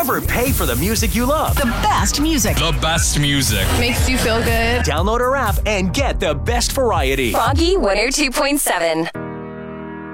Never pay for the music you love. The best music. The best music. Makes you feel good. Download our app and get the best variety. Froggy 102.7.